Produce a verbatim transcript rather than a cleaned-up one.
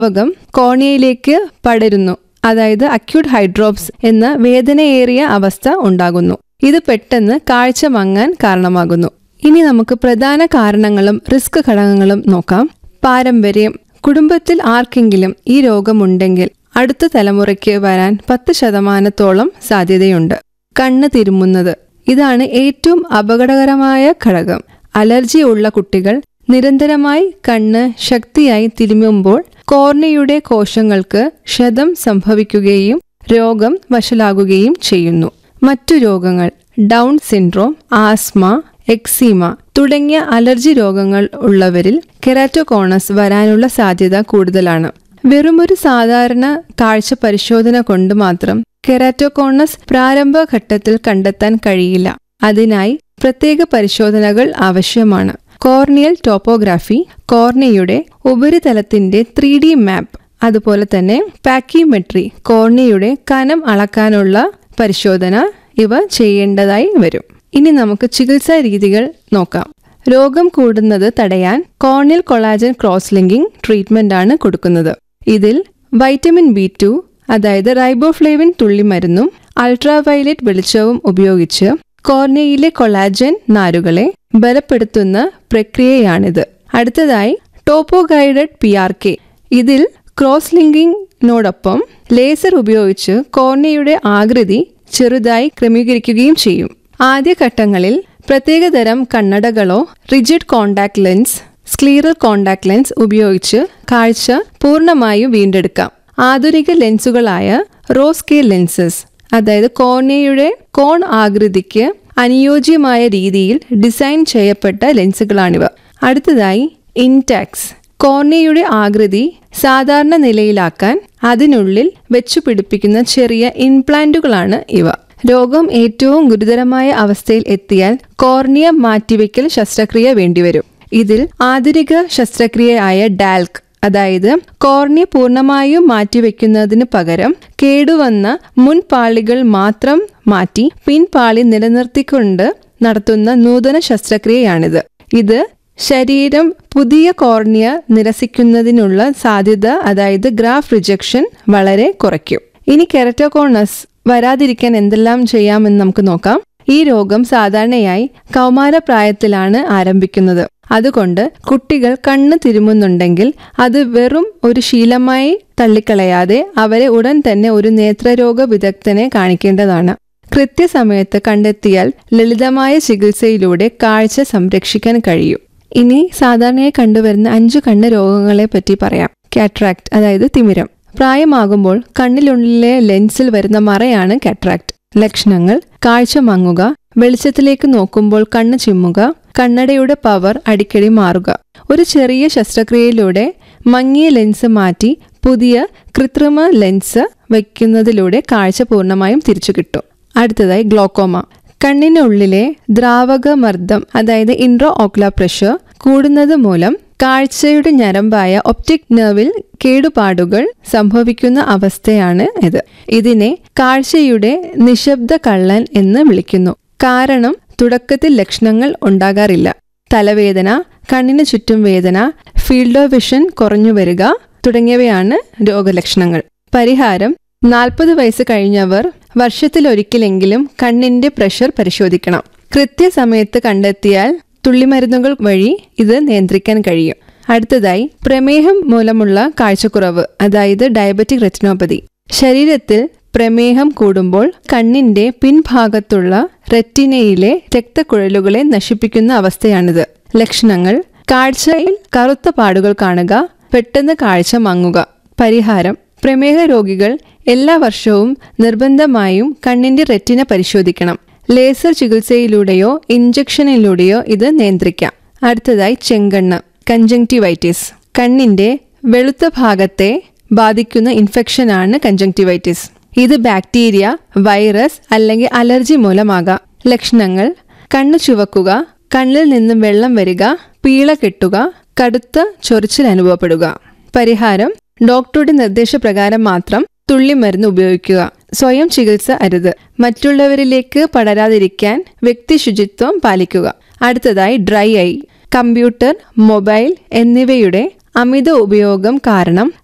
ദ്രാവകം കോർണിയയിലേക്ക് പടരുന്നു. അതായത് acute hydrops എന്ന വേദനയേറിയ അവസ്ഥ ഉണ്ടാകുന്നു. ഇത് പെട്ടെന്ന് കാഴ്ച മങ്ങാൻ കാരണമാകുന്നു. ഇനി നമുക്ക് പ്രധാന കാരണങ്ങളും റിസ്ക് ഘടകങ്ങളും നോക്കാം. പാരമ്പര്യം. കുടുംബത്തിൽ ആർക്കെങ്കിലും ഈ രോഗമുണ്ടെങ്കിൽ അടുത്ത തലമുറയ്ക്ക് വരാൻ പത്ത് ശതമാനത്തോളം സാധ്യതയുണ്ട്. കണ്ണ് തിരുമുന്നത്. ഇതാണ് ഏറ്റവും അപകടകരമായ ഘടകം. അലർജി ഉള്ള കുട്ടികൾ നിരന്തരമായി കണ്ണ് ശക്തിയായി തിരുമുമ്പോൾ കോർണിയയുടെ കോശങ്ങൾക്ക് ക്ഷതം സംഭവിക്കുകയും രോഗം വഷളാകുകയും ചെയ്യുന്നു. മറ്റു രോഗങ്ങൾ ഡൗൺ സിൻഡ്രോം, ആസ്മ, എക്സീമ തുടങ്ങിയ അലർജി രോഗങ്ങൾ ഉള്ളവരിൽ കെരാറ്റോകോണസ് വരാനുള്ള സാധ്യത കൂടുതലാണ്. വെറുമൊരു സാധാരണ കാഴ്ച പരിശോധന കൊണ്ട് മാത്രം കെരാറ്റോകോണസ് പ്രാരംഭഘട്ടത്തിൽ കണ്ടെത്താൻ കഴിയില്ല. അതിനായി പ്രത്യേക പരിശോധനകൾ ആവശ്യമാണ്. കോർണിയൽ ടോപ്പോഗ്രാഫി, കോർണിയയുടെ ഉപരിതലത്തിന്റെ ത്രീ ഡി മാപ്പ്, അതുപോലെ തന്നെ പാക്കിമെട്രി, കോർണിയയുടെ കനം അളക്കാനുള്ള പരിശോധന ഇവ ചെയ്യേണ്ടതായി വരും. ഇനി നമുക്ക് ചികിത്സാ രീതികൾ നോക്കാം. രോഗം കൂടുന്നത് തടയാൻ corneal collagen cross linking treatment ആണ് കൊടുക്കുന്നത്. ഇതിൽ വൈറ്റമിൻ ബി ടു അതായത് റൈബോഫ്ലേവിൻ തുള്ളിമരുന്നും അൾട്രാവയലറ്റ് വെളിച്ചവും ഉപയോഗിച്ച് കോർണിയയിലെ കൊളാജൻ നാരുകളെ ബലപ്പെടുത്തുന്ന പ്രക്രിയയാണിത്. അടുത്തതായി ടോപ്പോ ഗൈഡഡ് പി ആർ കെ. ഇതിൽ ക്രോസ് ലിങ്കിങ്ങിനോടൊപ്പം ലേസർ ഉപയോഗിച്ച് കോർണിയയുടെ ആകൃതി ചെറുതായി ക്രമീകരിക്കുകയും ചെയ്യും. ആദ്യഘട്ടങ്ങളിൽ പ്രത്യേകതരം കണ്ണടകളോ rigid contact lens, scleral contact lens ഉപയോഗിച്ച് കാഴ്ച പൂർണ്ണമായും വീണ്ടെടുക്കാം. ആധുനിക ലെൻസുകളായ റോ സ്കെയിൽ ലെൻസസ് അതായത് കോർണിയയുടെ കോൺ ആകൃതിക്ക് അനുയോജ്യമായ രീതിയിൽ ഡിസൈൻ ചെയ്യപ്പെട്ട ലെൻസുകളാണിവ. അടുത്തതായി ഇൻടാക്സ്. കോർണിയയുടെ ആകൃതി സാധാരണ നിലയിലാക്കാൻ അതിനുള്ളിൽ വെച്ചു പിടിപ്പിക്കുന്ന ചെറിയ ഇംപ്ലാന്റുകളാണ് ഇവ. രോഗം ഏറ്റവും ഗുരുതരമായ അവസ്ഥയിൽ എത്തിയാൽ കോർണിയ മാറ്റിവെക്കൽ ശസ്ത്രക്രിയ വേണ്ടിവരും. ഇതിൽ ആധുനിക ശസ്ത്രക്രിയയായ ഡാൽക് അതായത് കോർണിയ പൂർണ്ണമായും മാറ്റിവെക്കുന്നതിന് പകരം കേടുവന്ന മുൻപാളികൾ മാത്രം മാറ്റി പിൻപാളി നിലനിർത്തിക്കൊണ്ട് നടത്തുന്ന നൂതന ശസ്ത്രക്രിയയാണിത്. ഇത് ശരീരം പുതിയ കോർണിയ നിരസിക്കുന്നതിനുള്ള സാധ്യത അതായത് ഗ്രാഫ് റിജക്ഷൻ വളരെ കുറയ്ക്കും. ഇനി കെരാറ്റോകോണസ് വരാതിരിക്കാൻ എന്തെല്ലാം ചെയ്യാമെന്ന് നമുക്ക് നോക്കാം. ഈ രോഗം സാധാരണയായി കൗമാരപ്രായത്തിലാണ് ആരംഭിക്കുന്നത്. അതുകൊണ്ട് കുട്ടികൾ കണ്ണ് തിരുമുന്നുണ്ടെങ്കിൽ അത് വെറും ഒരു ശീലമായി തള്ളിക്കളയാതെ അവരെ ഉടൻ തന്നെ ഒരു നേത്രരോഗ വിദഗ്ധനെ കാണിക്കേണ്ടതാണ്. കൃത്യസമയത്ത് കണ്ടെത്തിയാൽ ലളിതമായ ചികിത്സയിലൂടെ കാഴ്ച സംരക്ഷിക്കാൻ കഴിയും. ഇനി സാധാരണയായി കണ്ടുവരുന്ന അഞ്ചു കണ്ണ് രോഗങ്ങളെ പറ്റി പറയാം. കാറ്ററാക്ട് അതായത് തിമിരം. പ്രായമാകുമ്പോൾ കണ്ണിനുള്ളിലെ ലെൻസിൽ വരുന്ന മറയാണ് കാറ്ററാക്ട്. ലക്ഷണങ്ങൾ: കാഴ്ച മങ്ങുക, വെളിച്ചത്തിലേക്ക് നോക്കുമ്പോൾ കണ്ണ് ചിമ്മുക, കണ്ണടയുടെ പവർ അടിക്കടി മാറുക. ഒരു ചെറിയ ശസ്ത്രക്രിയയിലൂടെ മങ്ങിയ ലെൻസ് മാറ്റി പുതിയ കൃത്രിമ ലെൻസ് വയ്ക്കുന്നതിലൂടെ കാഴ്ച പൂർണ്ണമായും തിരിച്ചു കിട്ടും. അടുത്തതായി ഗ്ലോക്കോമ. കണ്ണിനുള്ളിലെ ദ്രാവകമർദ്ദം അതായത് ഇൻട്രോ ഓക്കുലർ പ്രഷർ കൂടുന്നത് മൂലം കാഴ്ചയുടെ ഞരമ്പായ ഒപ്റ്റിക് നെർവിൽ കേടുപാടുകൾ സംഭവിക്കുന്ന അവസ്ഥയാണ് ഇത്. ഇതിനെ കാഴ്ചയുടെ നിശബ്ദ കള്ളൻ എന്ന് വിളിക്കുന്നു. കാരണം തുടക്കത്തിൽ ലക്ഷണങ്ങൾ ഉണ്ടാകാറില്ല. തലവേദന, കണ്ണിന് ചുറ്റും വേദന, ഫീൽഡ് ഓഫ് വിഷൻ കുറഞ്ഞു വരിക തുടങ്ങിയവയാണ് രോഗലക്ഷണങ്ങൾ. പരിഹാരം: നാൽപ്പത് വയസ്സ് കഴിഞ്ഞവർ വർഷത്തിലൊരിക്കലെങ്കിലും കണ്ണിന്റെ പ്രഷർ പരിശോധിക്കണം. കൃത്യസമയത്ത് കണ്ടെത്തിയാൽ തുള്ളിമരുന്നുകൾ വഴി ഇത് നിയന്ത്രിക്കാൻ കഴിയും. അടുത്തതായി പ്രമേഹം മൂലമുള്ള കാഴ്ചക്കുറവ് അതായത് ഡയബറ്റിക് റെറ്റിനോപ്പതി. ശരീരത്തിൽ പ്രമേഹം കൂടുമ്പോൾ കണ്ണിന്റെ പിൻഭാഗത്തുള്ള റെറ്റിനയിലെ രക്തക്കുഴലുകളെ നശിപ്പിക്കുന്ന അവസ്ഥയാണിത്. ലക്ഷണങ്ങൾ: കാഴ്ചയിൽ കറുത്ത പാടുകൾ കാണുക, പെട്ടെന്ന് കാഴ്ച മങ്ങുക. പരിഹാരം: പ്രമേഹ രോഗികൾ എല്ലാ വർഷവും നിർബന്ധമായും കണ്ണിന്റെ റെറ്റിന പരിശോധിക്കണം. ലേസർ ചികിത്സയിലൂടെയോ ഇഞ്ചക്ഷനിലൂടെയോ ഇത് നിയന്ത്രിക്കാം. അടുത്തതായി ചെങ്കണ്ണ് കൺജങ്ക്റ്റിവൈറ്റിസ്. കണ്ണിന്റെ വെളുത്ത ഭാഗത്തെ ബാധിക്കുന്ന ഇൻഫെക്ഷനാണ് കൺജങ്ക്റ്റിവൈറ്റിസ്. ഇത് ബാക്ടീരിയ, വൈറസ് അല്ലെങ്കിൽ അലർജി മൂലമാകാം. ലക്ഷണങ്ങൾ: കണ്ണ് ചുവക്കുക, കണ്ണിൽ നിന്നും വെള്ളം വരിക, പീള കെട്ടുക, കടുത്ത ചൊറിച്ചിൽ അനുഭവപ്പെടുക. പരിഹാരം: ഡോക്ടറുടെ നിർദ്ദേശപ്രകാരം മാത്രം തുള്ളിമരുന്ന് ഉപയോഗിക്കുക. സ്വയം ചികിത്സ അരുത്. മറ്റുള്ളവരിലേക്ക് പടരാതിരിക്കാൻ വ്യക്തി ശുചിത്വം പാലിക്കുക. അടുത്തതായി ഡ്രൈ ഐ. കമ്പ്യൂട്ടർ, മൊബൈൽ എന്നിവയുടെ അമിത ഉപയോഗം കാരണം